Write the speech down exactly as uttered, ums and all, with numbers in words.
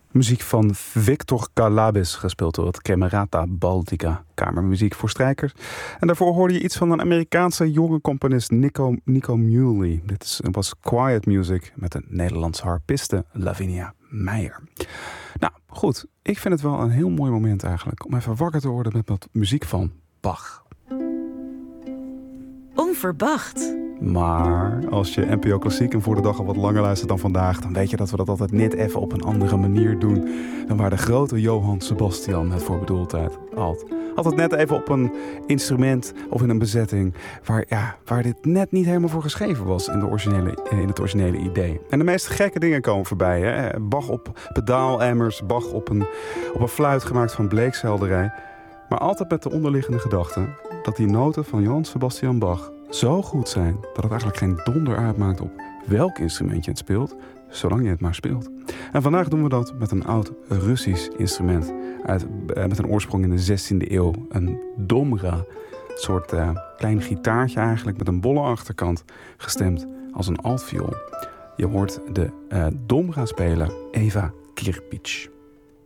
Muziek van Victor Calabis, gespeeld door het Camerata Baltica, kamermuziek voor strijkers. En daarvoor hoorde je iets van een Amerikaanse jonge componist Nico, Nico Muhly. Dit is, was Quiet Music met een Nederlandse harpiste Lavinia Meijer. Nou goed, ik vind het wel een heel mooi moment eigenlijk om even wakker te worden met wat muziek van Bach. Onverwacht. Maar als je N P O Klassiek en Voor de Dag al wat langer luistert dan vandaag, dan weet je dat we dat altijd net even op een andere manier doen dan waar de grote Johann Sebastian het voor bedoeld had. Altijd net even op een instrument of in een bezetting waar, ja, waar dit net niet helemaal voor geschreven was in, de originele, in het originele idee. En de meest gekke dingen komen voorbij. Hè? Bach op pedaalemmers, Bach op een, op een fluit gemaakt van bleekselderij. Maar altijd met de onderliggende gedachte dat die noten van Johann Sebastian Bach zo goed zijn dat het eigenlijk geen donder uitmaakt op welk instrument je het speelt, zolang je het maar speelt. En vandaag doen we dat met een oud Russisch instrument uit, uh, met een oorsprong in de zestiende eeuw. Een domra, een soort uh, klein gitaartje eigenlijk met een bolle achterkant, gestemd als een altviool. Je hoort de uh, domra-speler Eva Kirpich.